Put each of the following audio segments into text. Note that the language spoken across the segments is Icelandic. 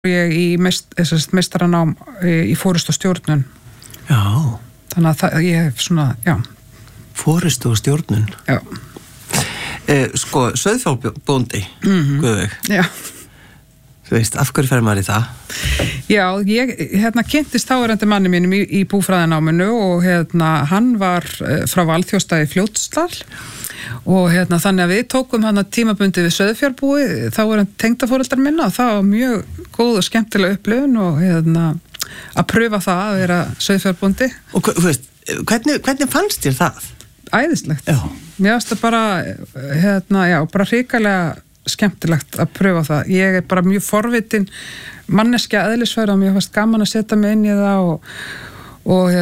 ég í meistaranám í forystu og stjórnun. Já. Þannig að ég hef svona, já. Forystu og stjórnun? Já. Sko, sauðfjárbóndi, Guðveig. Já. Þú veist, af hverju fer maður í það? Já, ég kynntist þáverandi manni mínum í búfræðináminu og hann var frá Valþjóðstað í Fljótsdal og þannig að við tókum tímabundið við sauðfjárbúi, þá var hann tengdaforeldrar minna og það var mjög góð og skemmtileg upplifun og að pröfa það að vera sauðfjárbóndi. Og þú veist, hvernig fannst þér það? Æðislegt. Já. Mér finnst það bara, bara hrikalega skemmtilegt að pröfa það. Ég er bara mjög forvitin manneskja eðlisfæri og mér fannst gaman að setja mig inn í það og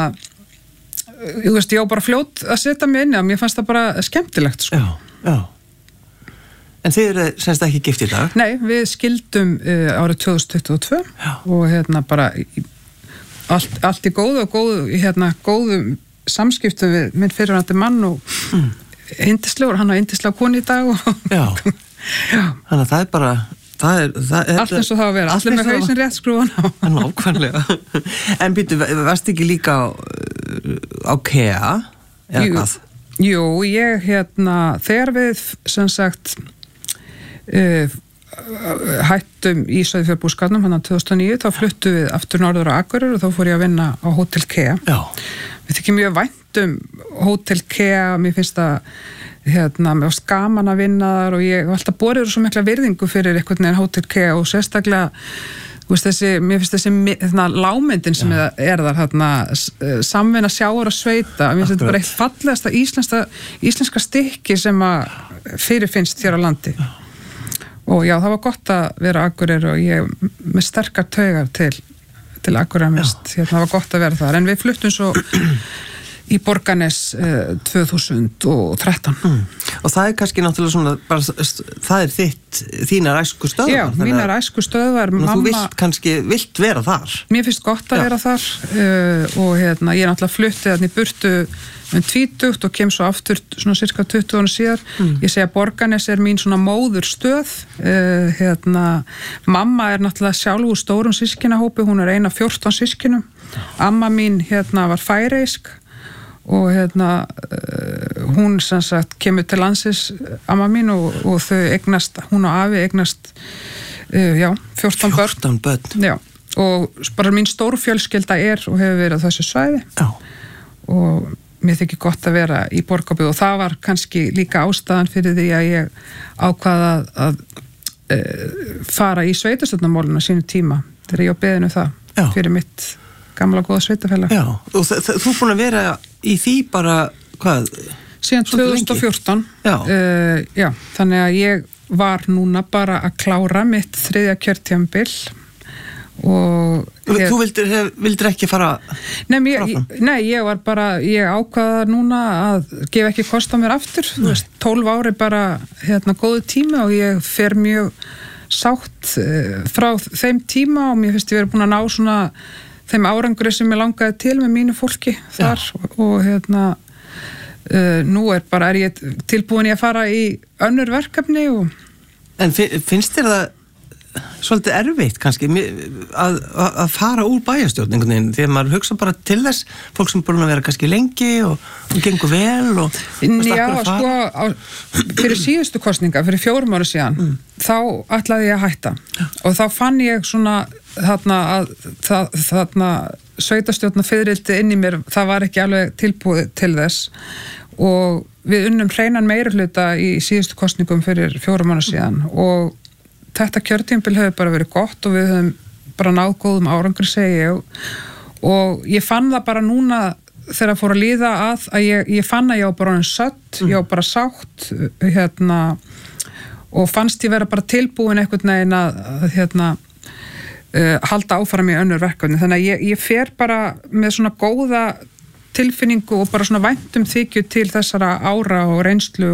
ég veist, ég á bara fljót að setja mig inn í það, mér fannst það bara skemmtilegt, sko. Já, já. En þið eru semst ekki gift í dag? Nei, við skildum árið 2022 já. Og bara allt í góðu og góðu samskiptum við minn fyrirvændi mann og yndislegur, hann á yndislega konu í dag og já. Já. Þannig að það er bara allt eins og það að vera, allir með hausinn rétt skrúan á. Nákvæmlega. En býttu, varst ekki líka á KEA eða hvað? Jú, ég þegar við sem sagt hættum í sauðfjárbúskapnum 2009, þá fluttum við aftur norður á Akureyri og þá fór ég að vinna á Hótel KEA. Já. Við þykir mjög vænt Hótel KEA, mér finnst það mér varst gaman að vinna þar og ég var alltaf borið svo mikla virðingu fyrir einhvern veginn Hótel KEA og sérstaklega mér finnst þessi lámyndin sem er þar samvinna sjávar og sveita, mér finnst þetta bara eitt fallegasta íslenska stykki sem að fyrirfinnst hér á landi. Og já, það var gott að vera Akureyri og ég með sterkar taugar til Akureyri mest, það var gott að vera þar, en við fluttum svo í Borgarnes 2013. Og það er kannski náttúrulega svona, bara, það er þínar æsku stöðvar. Já, mínar æsku stöðvar. Þú vilt vera þar. Mér finnst gott að vera þar og ég náttúrulega flutti í burtu 20 og kem svo aftur svona cirka 20 ára síðar. Ég segi að Borgarnes er mín svona móðurstöð. Mamma er náttúrulega sjálf úr stórum systkinahópi, hún er ein af 14 systkinum. Amma mín var færeysk og hún sem sagt kemur til landsins, amma mín og þau eignast, hún og afi eignast 14 börn. 14 börn. Já, og bara mín stórfjölskylda og hefur verið á þessu svæði. Já. Og mér þykir gott að vera í Borgarbyggð og það var kannski líka ástæðan fyrir því að ég ákvaða að fara í sveitarstjórnarmálinu á sínu tíma þegar ég á beðinu það fyrir mitt gamla góða sveitafélag. Já, og þú búin að vera í því bara, hvað? Síðan 2014. Já, þannig að ég var núna bara að klára mitt 3. kjörtímabil og Þú vildir ekki fara Nei, ég ákvaða núna að gefa ekki kost á mér aftur. Þú veist, 12 ári bara góðu tími og ég fer mjög sátt frá þeim tíma og mér finnst ég verið búin að ná svona þeim árangri sem ég langaði til með mínu fólki þar og nú er ég tilbúin í að fara í önnur verkefni og... En finnst þér það svolítið erfitt kannski að fara úr bæjarstjórn þegar maður hugsa bara til þess fólk sem búin að vera kannski lengi og gengur vel og já, sko, fyrir síðustu kosninga fyrir 4 ára síðan þá ætlaði ég að hætta og þá fann ég svona þarna sveitarstjórnarfiðrildi inn í mér, það var ekki alveg tilbúið til þess og við unnum hreinan meirihluta í síðustu kosningum fyrir 4 ára síðan og þetta kjörtímabil hefur bara verið gott og við höfum bara náð góðum árangri, segi ég og ég fann það bara núna þegar að fór að líða að ég fann að ég var bara sött, ég var bara sátt og fannst ég vera bara tilbúin einhvern veginn að halda áfram í önnur verkefni, þannig að ég fer bara með svona góða tilfinningu og bara svona væntum þykju til þessara ára og reynslu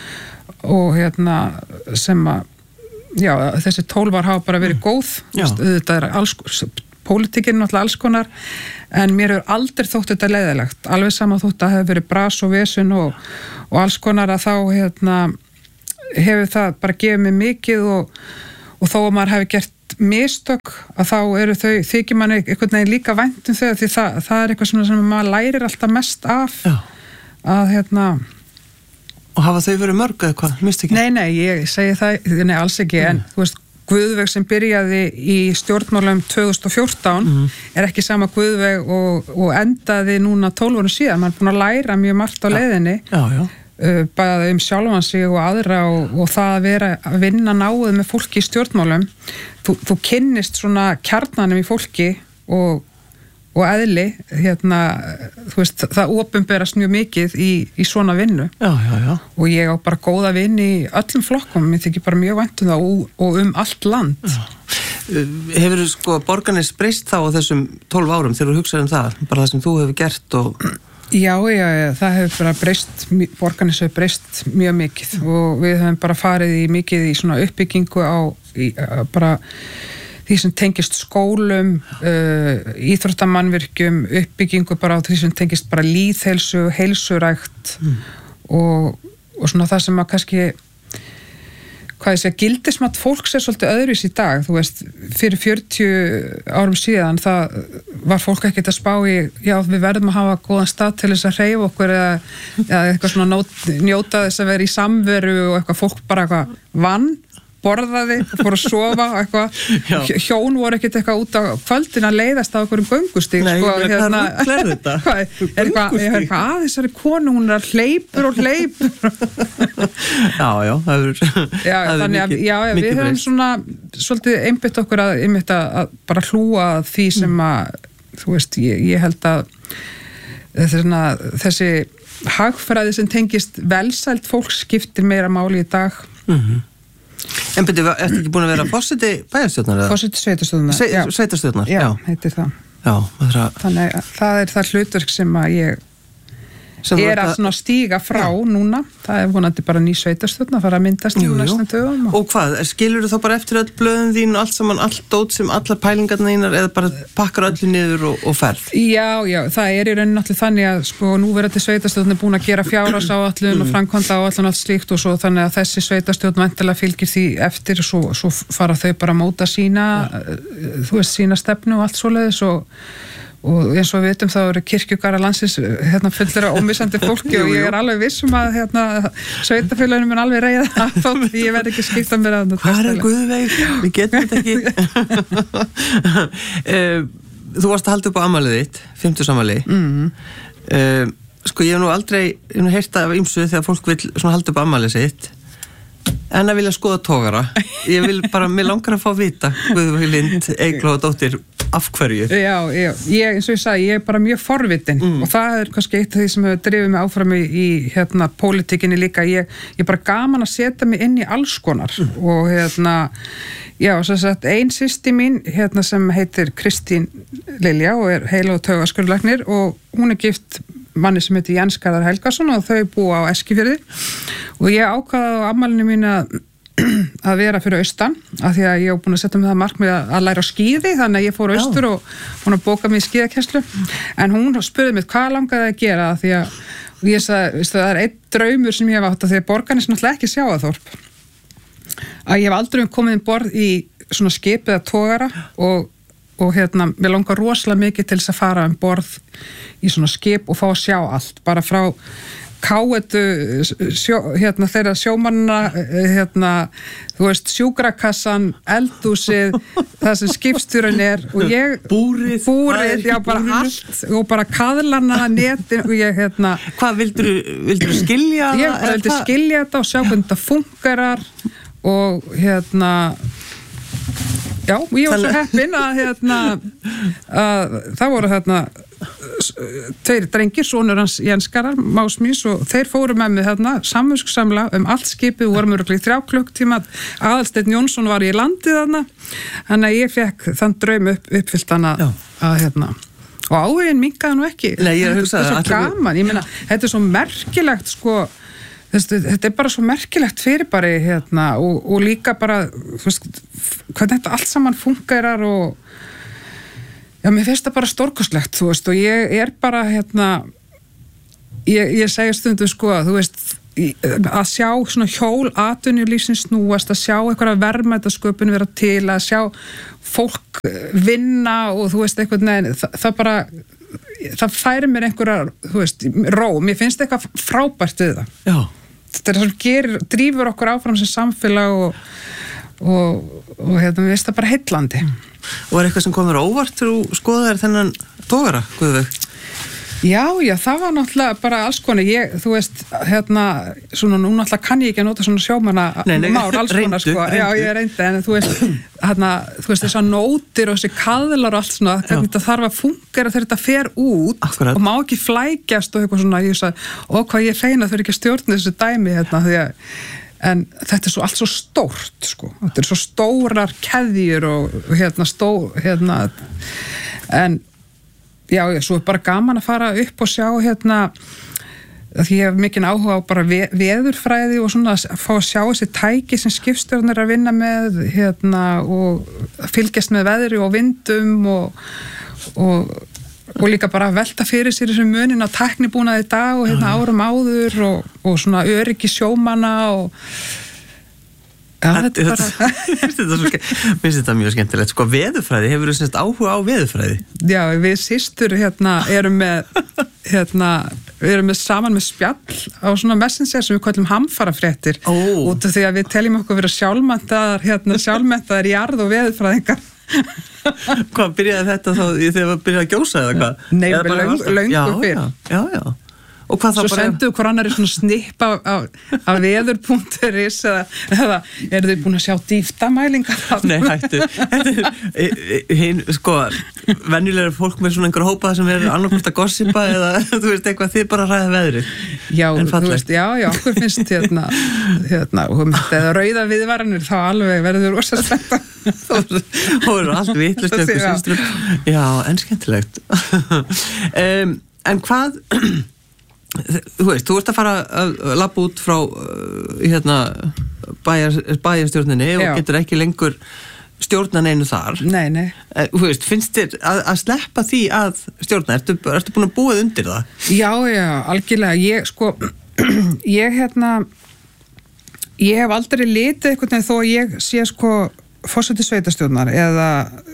og sem að já, þessi 12 ár hafa bara verið góð. Þetta pólitíkin náttúrulega alls konar en mér hefur aldrei þótt þetta leiðilegt alveg sama þótt að hefur verið bras og vesun og alls konar að þá hefur það bara gefið mig mikið og þó að maður hefur gert gert mistök að þá eru þau, þykir manni einhvern veginn líka vænt þau því það er eitthvað sem maður lærir alltaf mest af að Og hafa þau verið mörg eða hvað, mistökin? Nei, ég segi það, alls ekki en þú veist, Guðveig sem byrjaði í stjórnmálum 2014 er ekki sama Guðveig og endaði núna 12 árum síðan, maður er búin að læra mjög margt á leiðinni bæði sjálfan sig og aðra og það að vera að vinna náið með fólki í stjórnmálum þú kynnist svona kjarnanum í fólki og eðli þú veist, það opinberast mjög mikið í svona vinnu og ég á bara góða vini í öllum flokkum, mér þykir bara mjög vænt það og allt land Hefur Borgarnes breyst þá á þessum 12 árum þegar þú hugsaðir það, bara það sem þú hefur gert og Já, það hefur bara breyst, Borgarnes hefur breyst mjög mikið og við höfum bara farið í mikið í svona uppbyggingu bara því sem tengist skólum, íþróttamannvirkjum, uppbyggingu bara á því sem tengist bara lýðheilsu, heilsurækt og svona það sem að kannski gildismat fólks er svolítið öðruvis í dag, þú veist, fyrir 40 árum síðan, það var fólk ekkert að spá í, við verðum að hafa góðan stað til þess að hreyfa okkur eða eitthvað svona njóta þess að vera í samveru og eitthvað fólk bara eitthvað vann, borðaði og fór að sofa og eitthvað, hjón voru ekkert eitthvað út á kvöldin að leiðast á einhverjum göngustíg Nei, hvað er þetta? Er eitthvað að þessari konu, hún er að hleypur Já, það er þannig að við höfum svona svolítið einbytt okkur að bara hlúa því sem að þú veist, ég held að þessi hagfræði sem tengist velsæld fólks skiptir meira máli í dag En byrju, ertu ekki búin að vera forseti bæjarstjórnar? Forseti sveitarstjórnar Sveitarstjórnar, já, heitir það Þannig að það er það hlutverk sem að ég er að svona stíga frá núna, það er vonandi bara ný sveitarstjórn að fara að myndast í næstum dögum Og hvað, skilur þú þá bara eftir öll blöðin þín og allt saman, allt dót sem allar pælingarna þínar eða bara pakkar öllu niður og ferð? Já, það er í rauninni náttúrulega þannig að núverandi sveitarstjórn er búin að gera fjárhagsáætlun og framkvæmda áætlun allt slíkt og svo þannig að þessi sveitarstjórn væntanlega fylgir því eftir og svo fara þau bara að móta sína sína stefnu og allt svoleiðis og eins og við vitum þá eru kirkjugarðar landsins fullir af ómissandi fólki og ég er alveg vissum að sveitafélaginu mun alveg reiða þótt ég verð ekki skipta mér að Hvað er Guðveig? Við getum þetta ekki Þú varst að halda upp á afmælið þitt 50 afmæli Ég hef nú aldrei heyrt af ýmsu þegar fólk vil halda upp á afmælið sitt en að vilja skoða togara ég vil bara, mér langar að fá vita Guðveig Lind, Eygló og dóttir af hverju? Já, eins og ég sagði, ég er bara mjög forvitin og það er kannski eitt af því sem hefur drifið mig áfram í pólitíkinni líka, ég er bara gaman að setja mig inn í alls konar og ein systir mín sem heitir Kristín Lilja og er heila- og taugaskurðlæknir og hún er gift manni sem heitir Jens Garðar Helgason og þau búa á Eskifirði og ég ákvaði á afmælinu mín að vera fyrir austan af því að ég hef búin að setja mig það markmið að læra á skíði þannig að ég fór austur og hún að bóka mig í skíðakennslu en hún spurði mig hvað langaði að gera því að ég sagði það er einn draumur sem ég hef átt að því að Borgarnes náttúrulega ekki sjávarþorp að ég hef aldrei komið borð í svona skip eða togara og mér langar rosalega mikið til þess að fara borð í svona skip og fá að sjá allt bara frá káetu þeirra sjómanna þú veist, sjúkrakassan eldhúsið, það sem skipstjórinn er og ég búrið, já bara allt og bara kaðlana, netin og ég Hvað vildur skilja það? Ég vildi skilja þetta og sjá hvernig þetta fungerar og já, ég var svo heppin að það voru tveir drengir, sonur hans Jens Garðar, Másmís og þeir fóru með mig samviskusamla allt skipið, vorum örugglega í 3 klukktíma Aðalsteinn Jónsson var í landið þannig að ég fekk þann draum uppfyllt að og áhuginn minnkaði nú ekki þetta er svo gaman, ég meina þetta er svo merkilegt þetta er bara svo merkilegt fyrirbæri og líka bara hvernig þetta allt saman fungerar og já, mér finnst það bara stórkostlegt, og ég er bara ég segi stundum þú veist, að sjá svona hjól atvinnulífsins snúast, að sjá einhverja verðmætasköpun vera til, að sjá fólk vinna og þú veist eitthvað, það bara það færi mér einhverja, þú veist, ró, mér finnst eitthvað frábært við það. Já. Þetta er það sem drífur okkur áfram sem samfélag og mér finnst það bara heillandi. Og er eitthvað sem komur óvart þegar þú skoðar þennan togara, Guðveig? Já, það var náttúrulega bara alls konar, þú veist, svona nú náttúrulega kann ég ekki að nota svona sjómanna mál, alls konar, sko, já, ég reyndi, en þú veist, þessar nótir og þessi kaðlar og allt svona, hvernig þetta þarf að fungera þegar þetta fer út. Akkurat. Og má ekki flækjast og eitthvað svona, ég sagði, hvað ég feina þau ekki að stjórna þessu dæmi, en þetta er svo allt svo stórt, sko, þetta er svo stórar keðjur og en já, svo er bara gaman að fara upp og sjá því ég hef mikinn áhuga á bara veðurfræði og svona að fá að sjá þessi tæki sem skipstjórnir er að vinna með og fylgjast með veðri og vindum og líka bara velta fyrir sér þessum munin á tæknibúnaði í dag og árum áður og svona öryggi sjómanna og þetta er bara Mér finnst þetta mjög skemmtilegt, sko, veðurfræði, hefur þú áhuga á veðurfræði? Já, við systur erum með saman með spjall á svona messenger sem við kallum hamfarafréttir út af því að við teljum okkur vera sjálfmenntaðar jarð- og veðurfræðingar. Hvað, byrjaði þetta þá þegar það byrjaði að gjósa eða hvað? Nei, löngu fyrr. Já. Og hvað svo senduðu hver annar í svona snipp af veður.is eða eru þið búin að sjá dýftamælingar? Nei, hættu. Sko, venjulega fólk með svona einhver hópa sem er annarkvort að gossipa eða þú veist eitthvað, þið bara ræða veðrið. Já, þú veist, okkur finnst eða rauða viðvaranir þá alveg verður rosa sletta. Þú eru allt vitlust eitthvað systrum. Já, en skemmtilegt. En hvað þú veist, þú ert að fara að labba út frá bæjarstjórninni og getur ekki lengur stjórnan einu þar. Nei. Þú veist, finnst þér að sleppa því að stjórna? Ertu búin að búið undir það? Já, algjörlega. Ég hef aldrei litið einhvern veginn þó að ég sé forseti sveitarstjórnar eða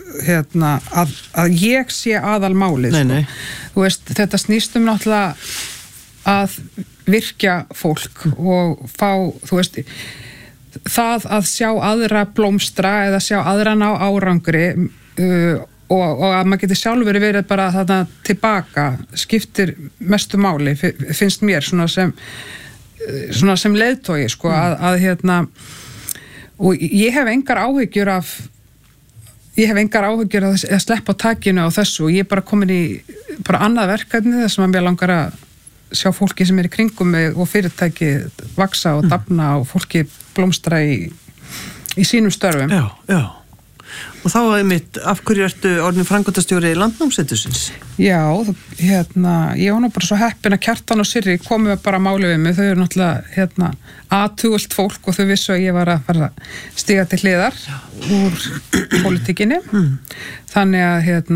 að ég sé aðalmálið. Nei. Þú veist, þetta snýst náttúrulega að virkja fólk og fá, þú veist, það að sjá aðra blómstra eða sjá aðra ná árangri og að maður getur sjálfur verið bara þarna tilbaka skiptir mestu máli, finnst mér svona sem leiðtogi, sko, og ég hef engar áhyggjur að sleppa á takinu á þessu og ég er bara komin í bara annað verkefni þar sem að mér langar að sjá fólki sem er í kringum mig og fyrirtæki vaksa og dafna og fólki blómstra í sínum störfum. Já. Og þá af hverju ertu orðin framkvæmdastjóri Landnámssetursins? Já, ég var nú bara svo heppin að Kjartan og Sirri komu bara máli við mig, þau eru náttúrulega athugult fólk og þau vissu að ég var að fara að stíga til hliðar úr pólitíkinni. Þannig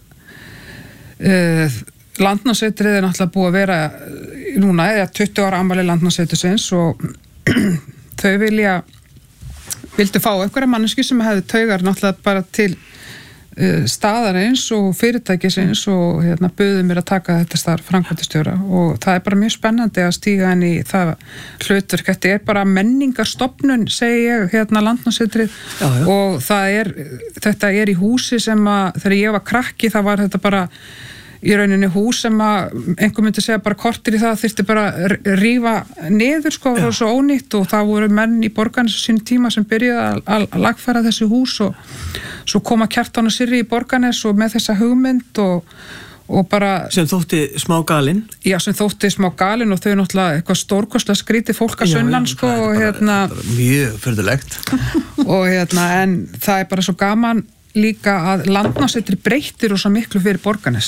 að Landnámssetrið er náttúrulega búið að vera núna, 20 ára afmæli Landnámssetursins og þau vildu fá einhverja manneski sem hefði taugar náttúrulega bara til staðarins og fyrirtækisins og buðu mér að taka þetta starf framkvæmdastjóra og það er bara mjög spennandi að stíga inn í það hlutverk. Þetta er bara menningarstofnun, segi ég, Landnámssetrið og þetta er í húsi sem að þegar ég var krakki það var þetta bara í rauninni hús sem að einhver myndi segja bara kortir í það þyrfti bara rífa niður, sko, það var svo ónýtt og það voru menn í Borgarnes á sínu tíma sem byrjuði að lagfæra þessi hús og svo koma Kjartan og Sirri í Borgarnes og með þessa hugmynd og bara sem þótti smá galinn. Já, sem þótti smá galinn og þau náttúrulega eitthvað stórkostlega skrítið fólk að sunnan, sko, og mjög furðulegt og en það er bara svo gaman líka að Landnámssetrið breyttir og svo miklu fyrir Borgarnes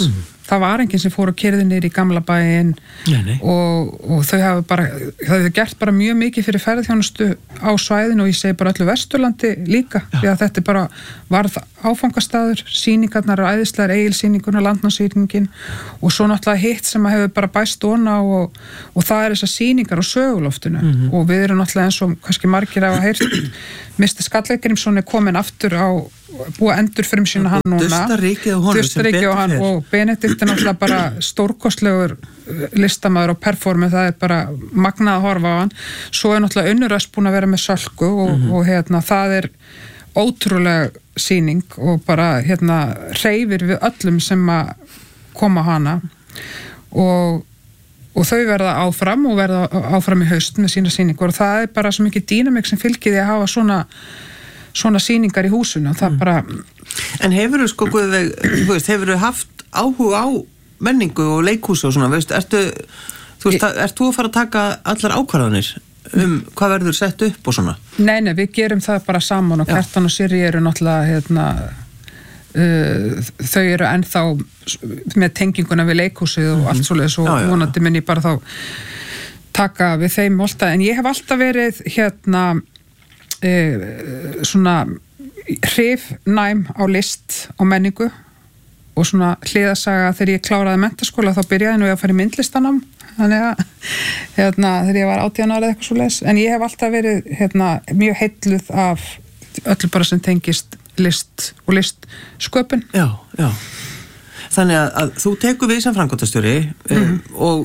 það var enginn sem fór og keyrði niður í gamla bæinn og þau hafa gert bara mjög mikið fyrir ferðarþjónustu á svæðinu og ég segi bara öllu Vesturlandi líka því að þetta bara varð áfangastaður, sýningarnar og æðislegar Egilssýninguna, landnámssýningin og svo náttúrulega hitt sem að hefur bara bæst ofan á og það er þessar sýningar á söguloftinu og við erum náttúrulega eins og kannski margir hafa heyrt Mr. Skallagrimsson er komin aftur á búið að endur fyrir sína hann núna Dustaríkið og hann og Benedikt er náttúrulega bara stórkostlegur listamaður og performer, það er bara magnað að horfa á hann svo er náttúrulega Unnur Ösp búin að vera með Sölku og það er ótrúlega sýning og bara hreyfir við öllum sem að koma hana og þau verða áfram og verða áfram í haust með sína sýningur og það er bara svo mikið dýnamik sem fylgir því að hafa svona sýningar í húsinu og það bara... En hefurðu hefurðu haft áhuga á menningu og leikhúsi og svona, ert þú að fara að taka allar ákvarðanir hvað verður sett upp og svona? Nei, við gerum það bara saman og Kjartan og Sirri eru náttúrulega þau eru ennþá með tenginguna við leikhúsið og allt svoleiðis og vonandi minn ég bara þá taka við þeim alltaf, en ég hef alltaf verið svona hrifnæm á list og menningu og svona hliðasaga þegar ég kláraði menntaskóla þá byrjaði nú ég að fara í myndlistanám þannig að þegar ég var 18 ára eitthvað svoleiðis, en ég hef alltaf verið mjög heilluð af öllu bara sem tengist list og listsköpun. Já. Þannig að þú tekur við sem framkvæmdastjóri og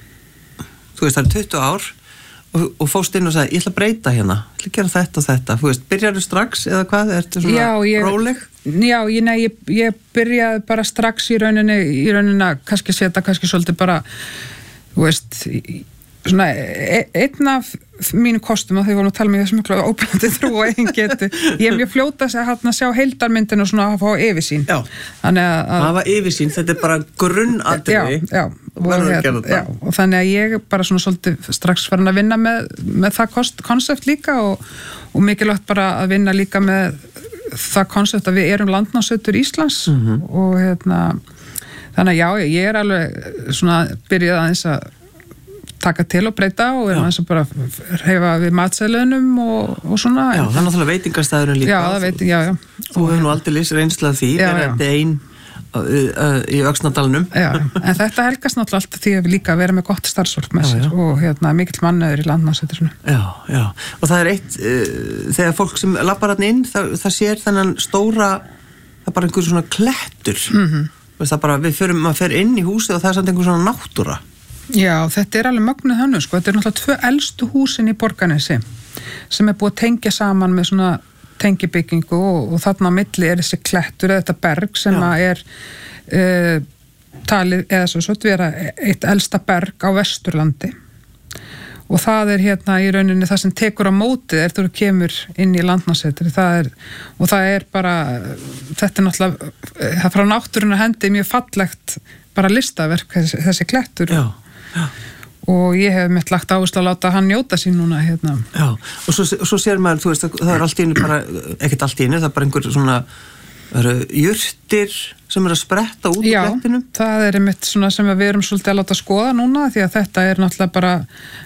þú veist það er 20 ár og fórst inn og sagði, ég ætla að breyta hérna, ég ætla að gera þetta og þetta. Þú veist, byrjarðu strax eða hvað? Ertu svona róleg? Já, ég byrjaði bara strax í rauninni kannski setja, kannski svolítið bara, þú veist, svona einn af mínu kostum að þau voru að tala með þessu miklu óbyrjandi trú og eigin getu. Ég er mjög fljóta að sjá heildarmyndin og svona að fá yfirsýn. Já, það var yfirsýn, þetta er bara grunnatriði. Já. Og þannig að ég bara svona svolítið strax farin að vinna með það konsept líka og mikilvægt bara að vinna líka með það konsept að við erum landnámssetur Íslands og þannig að já, ég er alveg svona byrjað aðeins að taka til og breyta og erum aðeins að bara hreyfa við matseðlunum og svona. Já, það er náttúrulega veitingastæðurinn líka. Já. Þú hefur nú aldrei reynslað því, þetta er einn í Öxnadalnum. Já, en þetta helgast náttúrulega alltaf því að við líka vera með gott starfsfólk með sér og mikill mannauður í landnámssetrinu. Já, og það er eitt, þegar fólk sem lappar þarna inn, það sér þennan stóra, það er bara einhver svona klettur. Það bara, maður fer inn í húsið og það er samt einhver svona náttúra. Já, þetta er alveg mögnuð þannig, sko. Þetta er náttúrulega 2 elstu húsin í Borgarnesi sem er búið að tengja saman með svona tengibyggingu og þarna á milli er þessi klettur eða þetta berg sem er talið eða svo vera eitt elsta berg á Vesturlandi og það er í rauninni það sem tekur á mótið þegar þú kemur inn í landnámssetri og það er bara þetta er náttúrulega frá náttúrunnar hendi mjög fallegt bara listaverk þessi klettur og ég hef mitt lagt áherslu að láta hann njóta sín núna Já, og svo sér maður, þú veist, það er allt í einu bara, ekkert allt í einu, það er bara einhver svona jurtir sem að spretta út úr klettinum. Já, það er mitt svona sem við erum svolítið að láta skoða núna því að þetta er náttúrulega bara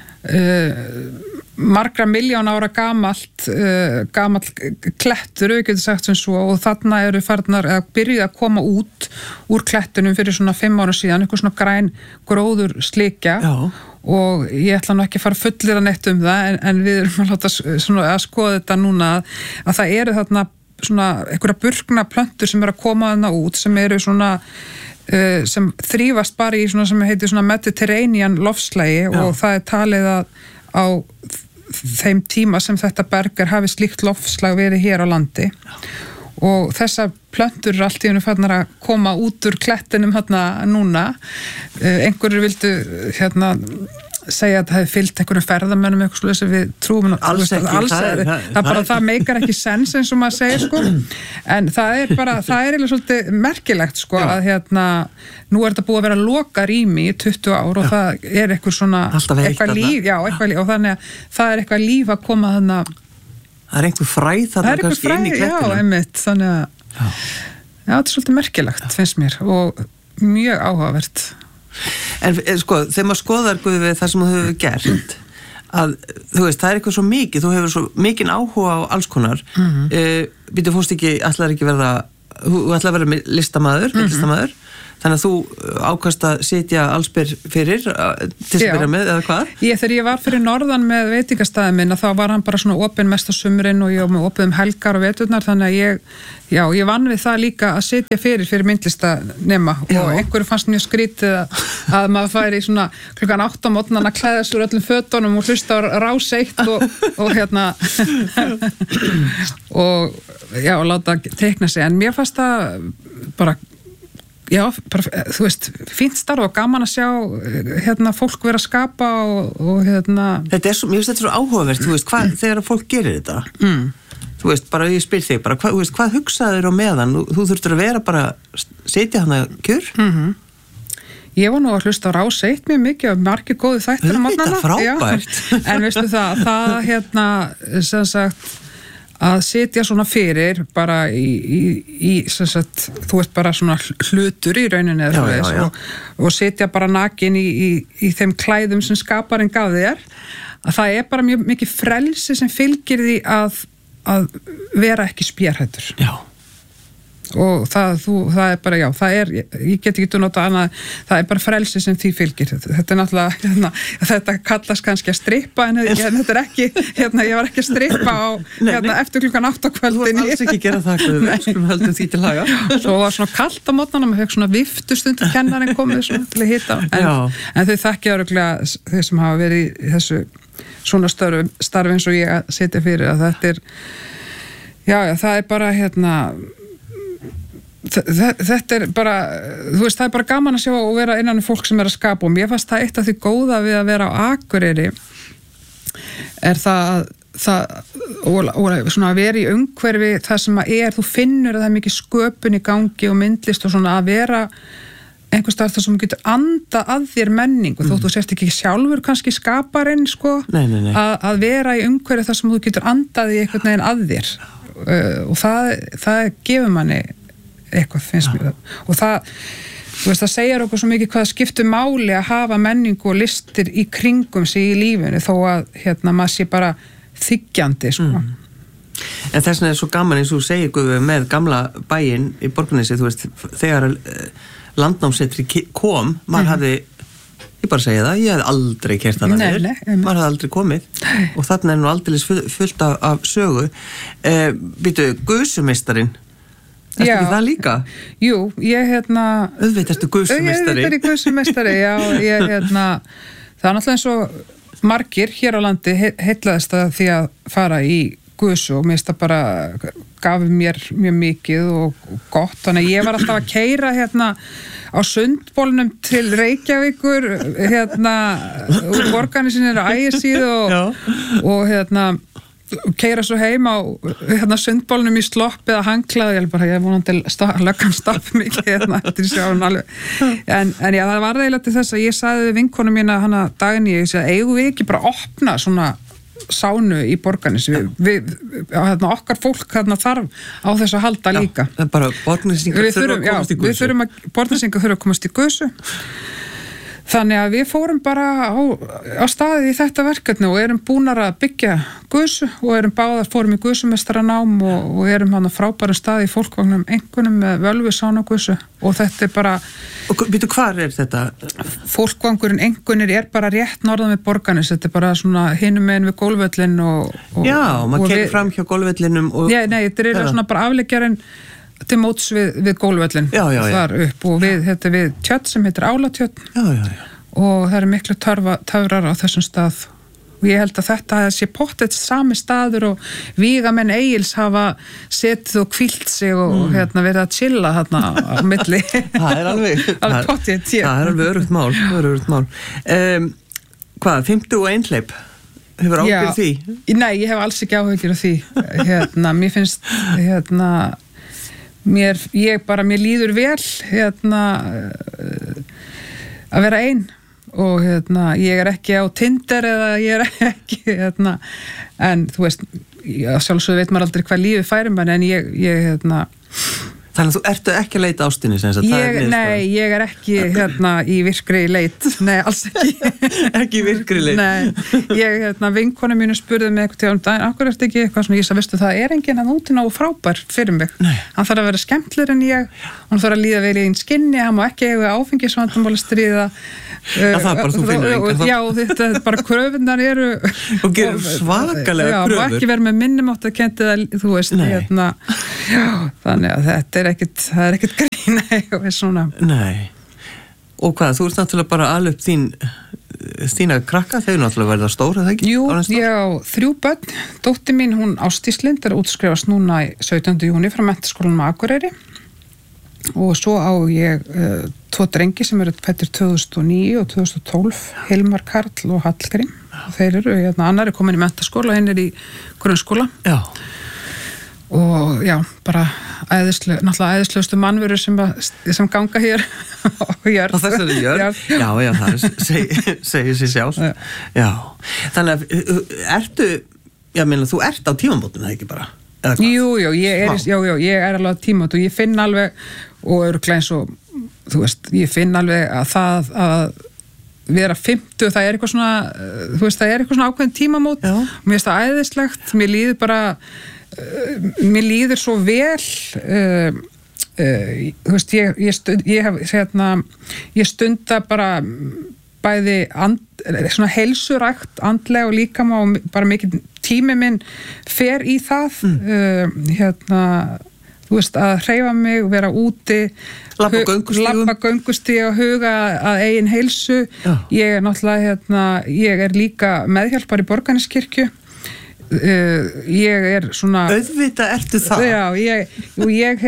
margra miljón ára gamall klettur, við getum sagt sem svo og þarna eru farnar að byrja að koma út úr klettunum fyrir svona 5 ára síðan, eitthvað svona græn gróður slikja og ég ætla nú ekki að fara fullir að neitt það en við erum að láta svona að skoða þetta núna að það eru þarna svona einhverja burkna plöntur sem eru að koma þarna út sem eru svona sem þrífast bara í svona sem heitir svona Mediterranean lofslægi og það er talið að á þeim tíma sem þetta berg hafi slíkt loftslag verið hér á landi og þessar plöntur eru allt í einu farnar að koma út úr klettinum núna einhverjur vildu segja að það hefði fylgt einhverjum ferðamönnum eitthvað slúið sem við trúum alls ekki, það bara það meikar ekki sens eins og maður segir sko en það er eiginlega svolítið merkilegt sko að nú er þetta búið að vera loka rými í 20 ár og það er eitthvað svona eitthvað líf, og þannig að það er eitthvað líf að koma þannig það er einhver fræð þarna kannski inn í klettinu einmitt, þannig að þetta er svolítið merkilegt finnst mér og mjög áhugavert. En sko, þegar maður skoðar Guð við það sem þú hefur gert að, þú veist, það eitthvað svo mikið, þú hefur svo mikinn áhuga á alls konar býtu fórst ekki, ætlar ekki verða þú ætlar að vera listamaður, listamaður þannig að þú ákast að sitja allsber fyrir til að byrja með, eða hvað? Þegar ég var fyrir norðan með veitingastæðin minn þá var hann bara svona opinn mest á sumrin og ég var með opið helgar og veturnar þannig að ég vann við það líka að sitja fyrir myndlistanema og einhverju fannst mjög skrítið að maður færi svona klukkan 8 á morgnana að klæða sig úr öllum fötunum og hlusta á Rás 1 og láta teikna sig en mér fannst það bara þú veist, fínt starf og gaman að sjá fólk vera að skapa og Þetta mér finnst þetta svo áhugavert, þú veist, þegar fólk gerir þetta þú veist, bara ég spyr þig bara, hvað hugsaður á meðan þú þurftur að vera bara, setja hana kjör Ég var nú að hlusta á Rás 1 mjög mikið og margir góði þættir á morgnana. Þetta frábært En veistu það sem sagt að sitja svona fyrir bara í sem sagt, þú veist bara svona hlutur í rauninni og sitja bara nakin í þeim klæðum sem skaparinn gaf þér að það bara mjög mikið frelsi sem fylgir því að vera ekki spjærhættur og það bara, ég get ekki nota annað, það bara frelsi sem því fylgir, þetta náttúrulega þetta kallast kannski að strippa en þetta ekki, ég var ekki að strippa á, eftir klukkan 8 á kvöldin Þú alls ekki gera það, við skulum höldum því til haga Svo var svona kalt á morgnana, maður fekk svona viftustund kennarinn komið svona til að hita en þau þekkja örugglega þeir sem hafa verið í þessu svona starfi eins og ég að sitja fyrir að þetta það bara þetta bara, þú veist, það bara gaman að sjá og vera innan fólk sem að skapa og mér fannst það eitt af því góða við að vera á Akureyri það og svona að vera í umhverfi það sem að þú finnur að það mikið sköpun í gangi og myndlist og svona að vera einhvers staðar þar sem þú getur anda að þér menningu þótt þú sért ekki sjálfur kannski skaparinn Nei. Að vera í umhverfi þar sem þú getur andað í einhvern veginn að þér og það gefur manni eitthvað finnst mér og það, þú veist, það segir okkur svo mikið hvað skiptir máli að hafa menningu og listir í kringum sig í lífinu þó að maður sé bara þiggjandi En þess vegna svo gaman eins og segir Guðveig með gamla bæinn í Borgarnesi, þú veist, þegar landnámssetri kom, maður hafði ég bara segja það, ég hef aldrei kert hana þér, maður hafði aldrei komið og þarna nú aldeilis fullt af sögu býtu, Guðsumeistarinn Ertu ekki það líka? Jú, ég Auðvitað ertu Guðsumeistari Auðvitað er Guðsumeistari, ég það er náttúrulega eins og margir hér á landi heillaðist að því að fara í Guðsu og mér það bara gaf mér mjög mikið og gott, þannig að ég var alltaf að keyra á Sundbólnum til Reykjavíkur úr Borgarnesinu á Ægisíðu og keyra svo heim á Sundbólnum í slopp eða hangklað ég er vonandi löggan stopp mikið eftir sjáum alveg en það var eiginlega til þess að ég sagði við vinkonu mína hana Dagný, ég segi eigum við ekki bara að opna svona sánu í Borgarnesi okkar fólk þarf á þess að halda líka bara borgnesingar borgnesingar þurfa að komast í Guðsu þannig að við fórum bara á staðið í þetta verkefni og erum búnar að byggja Guðsu og erum fórum í Guðsumeistaranám og erum hann á frábærum staði í fólkvagnum einhvernum með völvusána Guðsu og þetta er bara Og býtu, hvar er þetta? Fólkvangurinn einhvernir bara rétt norðan við Borgarnes, þetta er bara svona hinum megin við Gólvöllin Já, maður kemur fram hjá Gólvöllinum Nei, þetta er svona bara afleggjarinn til móts við Gólvöllin þar upp og þetta við tjörn sem heitir Álatjörn og það eru miklu töfrar á þessum stað og ég held að þetta sé pottþétt sami staður og vígamenn Egils hafa setið og hvílt sig og verið að chilla þarna á milli Það er alveg pottþétt Það er alveg örugt mál Hvað, 50 og einhleip? Hefur áhyggjur því? Nei, ég hef alls ekki áhyggjur af því mér finnst mér líður vel að vera ein og ég er ekki á Tinder eða ég er ekki en þú veist sjálfsögðu veit maður aldrei hvað lífið færir mann en ég Þannig að þú ertu ekki að leita ástinni sem sagt, Nei, ég er ekki í virkri leit. Nei, alls ekki. Ekki í virkri leit? Nei, vinkona mínu spurði mig eitthvað tíma daginn, akkur ertu ekki eitthvað svona, ég sagði, veistu, það er enginn að úti nógu frábær fyrir mig. Nei. Hann þarf að vera skemmtlir en ég, hann þarf að líða vel í einn skinni, hann má ekki eiga áfengisvandamáli stríða. Það er bara þú finnur engan. Já, þetta er bara kröfunar eru og gerir svakalega kröfur. Já, má ekki vera með minnumáttu að kendi það, þú veist, já, þannig að þetta er ekkert grín og svona. Nei. Og hvað, þú ert náttúrulega bara alveg þína krakka, þeir náttúrulega verða stór, eða ekki? Jú, ég á 3 börn. Dóttir mín, hún Ásdís Lind, er útskrifast núna í 17. júní frá Menntaskólanum á Akureyri. Og svo á ég 2 drengi sem eru fæddir 2009 og 2012, Hilmar Karl og Hallgrím. Og þeir eru, annar er komin í menntaskóla, hinn er í grunnskóla. Já. Og já, bara náttúrulega æðislegustu mannverur sem ganga hér á jörð. Á þessari jörð? Já, það segir sér sjálf. Já. Þannig að þú ert á tímamótum, það ekki bara? Jú, ég er alveg á tímamót og ég finn alveg, og örugglega eins og, þú veist, ég finn alveg að það að vera 50, það er eitthvað svona, þú veist, það er eitthvað svona ákveðin tímamót. Já. Mér finnst það æðislegt, mér líður svo vel, þú veist, ég stunda bara bæði svona heilsurækt, andlega og líkama og bara mikið tími minn fer í það, þú veist, að hreyfa mig, vera úti, labba göngustíg og huga að eigin heilsu. Já. Ég er náttúrulega, ég er líka meðhjálpar í Borgarneskirkju. Ég er svona... Auðvitað ertu það? Já, ég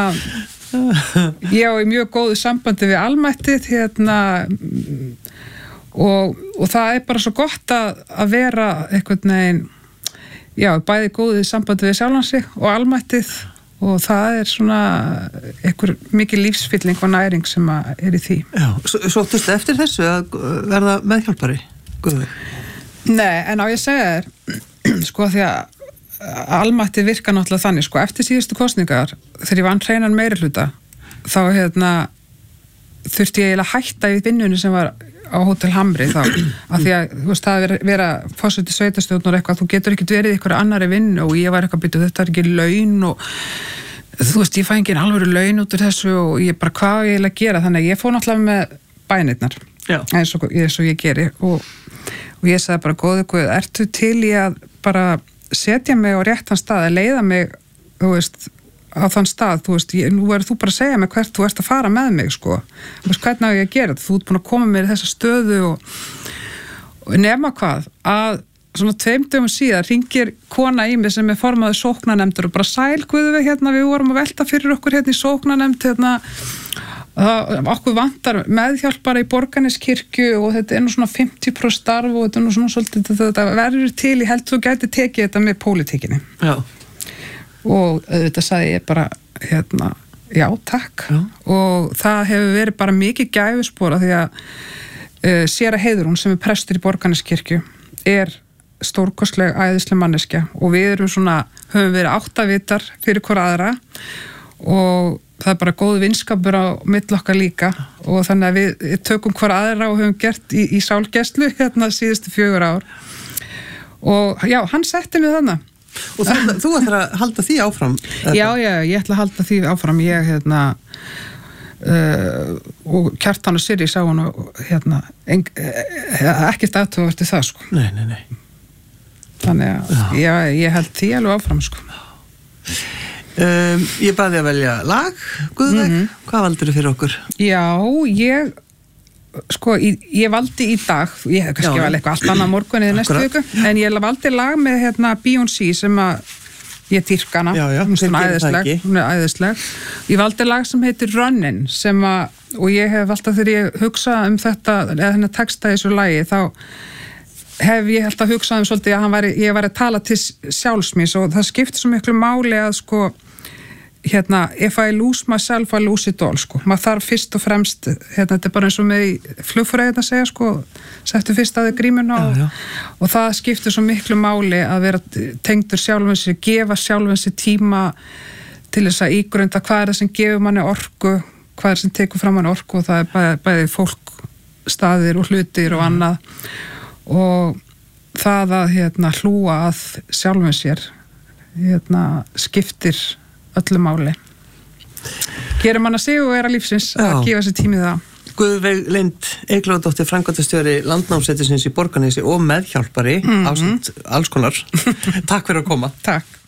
á í mjög góðu sambandi við almættið, og það er bara svo gott að vera einhvern veginn, já, bæði góðu sambandi við sjálfan sig og almættið, og það er svona einhver mikið lífsfylling og næring sem er í því. Já, sóttust eftir þessu að verða meðhjálpari? Guðveig? Nei, en á ég segja þér, sko, því að almættið virkar náttúrulega þannig, sko, eftir síðustu kosningar, þegar ég vann hreinan meirihluta, þá þurfti ég eiginlega hætta í vinnunni sem var á Hótel Hamri þá, af því að þú veist, það vera forseti sveitastjórn og eitthvað, þú getur ekkert verið í einhverju annari vinnu og ég var eitthvað byrjuð, þetta er ekki laun og þú veist, ég fæ engin alvöru laun út úr þessu og ég bara, hvað ég eiginlega að gera, þannig að ég fór náttúrulega með bænirnar, eins og ég geri og ég sagði bara, góðu Guð, ertu til í að bara setja mig á réttan stað, að leiða mig, þú veist, á þann stað, þú veist, nú verður þú bara að segja mig hvert þú ert að fara með mig, sko. Þú veist, hvernig á ég að gera þetta? Þú ert búin að koma mér í þessa stöðu og nema hvað, að svona 2 dögum síðar hringir kona í mig sem er formaður sóknarnefndar og bara sæl, Guðveig, við vorum að velta fyrir okkur í sóknarnefnd, okkur vantar meðhjálpara í Borgarneskirkju og þetta er nú svona 50% starf og þetta er nú svona svolítið, þetta verður til, ég held þú gæti tekið þetta með pólitíkinni. Já. Og auðvitað sagði ég bara, já, takk. Já. Og það hefur verið bara mikið gæfuspor því að séra Heiðrún sem er prestur í Borgarneskirkju er stórkostleg æðisleg manneskja og við erum svona, höfum verið áttavitar fyrir hvora aðra og það er bara góð vinskapur á milli okkar líka og þannig að við tökum hvora aðra og höfum gert í sálgæslu síðustu 4 ár og já, hann setti mig þannig. Og þú ætlar að halda því áfram? Já, ég ætla að halda því áfram. Ég, og Kjartan og Sirri sá hann og ekkert aðtöfavert í það, sko. Nei. Þannig að ég held því alveg áfram, sko. Ég baði að velja lag, Guðveig. Hvað valdir þú fyrir okkur? Já, ég valdi í dag, ég hef kannski valið eitthvað allt annað morgun eða næstu viku, en ég valdi lag með Beyoncé sem að ég dýrka hana, hún er æðisleg. Ég valdi lag sem heitir Runnin sem að, og ég hef alltaf þegar ég hugsa þetta, eða þennan texta í þessu lagi, þá hef ég alltaf hugsað svolítið að ég væri að tala til sjálfsmís og það skiptir svo miklu máli að sko if I lose myself, I lose it all, sko. Maður þarf fyrst og fremst, þetta er bara eins og með flugfræðin að segja, sko, settu fyrst að þið grímuna og það skiptir svo miklu máli að vera tengdur sjálfum sér, gefa sjálfum sér tíma til þess að ígrunda hvað það sem gefur manni orku, hvað sem tekur fram manni orku, og það bæði fólk, staðir og hlutir og annað, og það að hlúa að sjálfum sér skiptir öllu máli. Gerir mann að sigurvera lífsins að gefa sér tímið það. Guðveig Lind Eyglóardóttir, framkvæmdastjóri Landnámssetursins í Borgarnesi og meðhjálpari ásamt alls konar. Takk fyrir að koma. Takk.